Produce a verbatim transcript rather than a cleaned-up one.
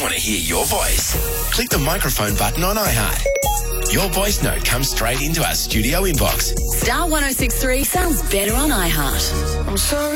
want to hear your voice? Click the microphone button on iHeart. Your voice note comes straight into our studio inbox. Star one oh six three sounds better on iHeart. I'm sorry.